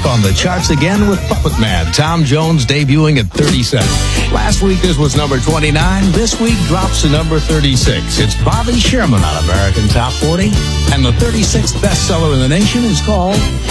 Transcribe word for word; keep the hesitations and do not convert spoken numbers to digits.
back on the charts again with Puppet Man. Tom Jones debuting at thirty-seven. Last week this was number twenty-nine. This week drops to number thirty-six. It's Bobby Sherman on American Top forty. And the thirty-sixth bestseller in the nation is called